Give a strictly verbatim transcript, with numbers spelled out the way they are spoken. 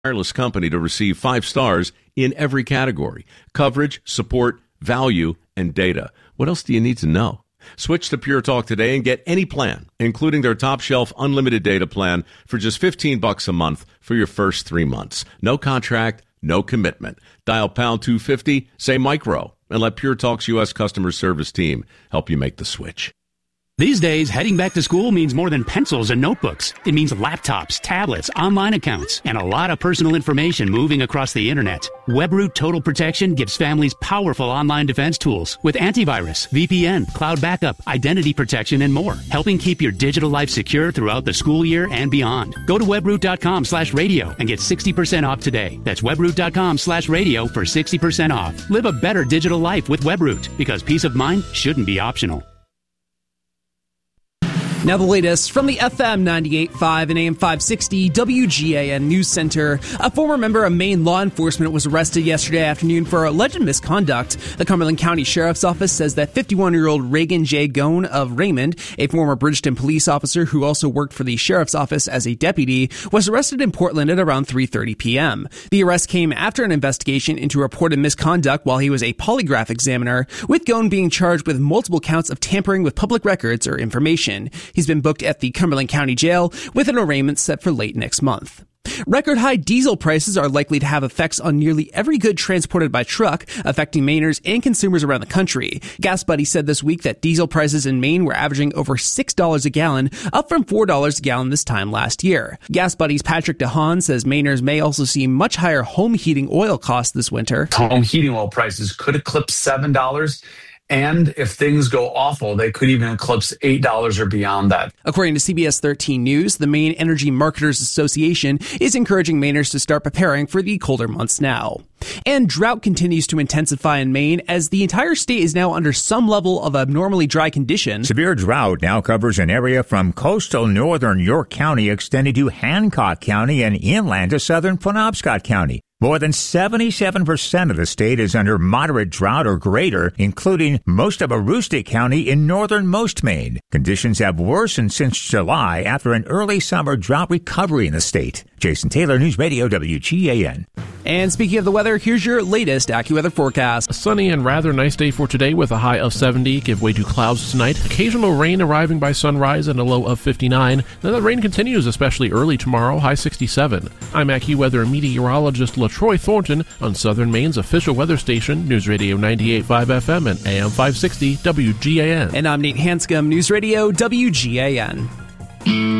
wireless company to receive five stars in every category: coverage, support, value, and data. What else do you need to know? Switch to Pure Talk today and get any plan, including their top shelf unlimited data plan, for just fifteen bucks a month for your first three months. No contract, no commitment. Dial pound two fifty, say micro, and let Pure Talk's U S customer service team help you make the switch. These days, heading back to school means more than pencils and notebooks. It means laptops, tablets, online accounts, and a lot of personal information moving across the internet. WebRoot Total Protection gives families powerful online defense tools with antivirus, V P N, cloud backup, identity protection, and more, helping keep your digital life secure throughout the school year and beyond. Go to webroot.com slash radio and get sixty percent off today. That's webroot.com slash radio for sixty percent off. Live a better digital life with WebRoot, because peace of mind shouldn't be optional. Now the latest from the F M ninety-eight point five and A M five sixty W G A N News Center. A former member of Maine law enforcement was arrested yesterday afternoon for alleged misconduct. The Cumberland County Sheriff's Office says that fifty-one-year-old Reagan J. Gone of Raymond, a former Bridgeton police officer who also worked for the Sheriff's Office as a deputy, was arrested in Portland at around three thirty p.m. The arrest came after an investigation into reported misconduct while he was a polygraph examiner, with Gone being charged with multiple counts of tampering with public records or information. He's been booked at the Cumberland County Jail with an arraignment set for late next month. Record high diesel prices are likely to have effects on nearly every good transported by truck, affecting Mainers and consumers around the country. Gas Buddy said this week that diesel prices in Maine were averaging over six dollars a gallon, up from four dollars a gallon this time last year. Gas Buddy's Patrick DeHaan says Mainers may also see much higher home heating oil costs this winter. Home heating oil prices could eclipse seven dollars. And if things go awful, they could even eclipse eight dollars or beyond that. According to C B S thirteen News, the Maine Energy Marketers Association is encouraging Mainers to start preparing for the colder months now. And drought continues to intensify in Maine as the entire state is now under some level of abnormally dry conditions. Severe drought now covers an area from coastal northern York County extending to Hancock County and inland to southern Penobscot County. More than seventy-seven percent of the state is under moderate drought or greater, including most of Aroostook County in northernmost Maine. Conditions have worsened since July after an early summer drought recovery in the state. Jason Taylor, News Radio W G A N. And speaking of the weather, here's your latest AccuWeather forecast. A sunny and rather nice day for today with a high of seventy. Give way to clouds tonight. Occasional rain arriving by sunrise and a low of fifty-nine. Then the rain continues, especially early tomorrow, high sixty-seven. I'm AccuWeather meteorologist LaTroy Thornton on Southern Maine's official weather station, News Radio ninety-eight point five F M and A M five sixty W G A N. And I'm Nate Hanscom, News Radio W G A N.